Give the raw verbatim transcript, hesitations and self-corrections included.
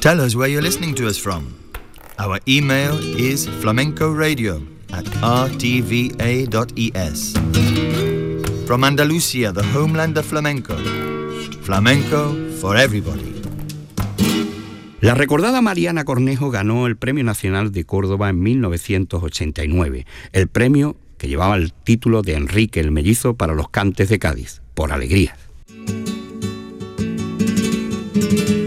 Tell us where you're listening to us from. Our email is flamencoradio at r t v a dot e s. From Andalusia, the homeland of flamenco. Flamenco for everybody. La recordada Mariana Cornejo ganó el Premio Nacional de Córdoba en mil novecientos ochenta y nueve, el premio que llevaba el título de Enrique el Mellizo para los cantes de Cádiz, por alegrías.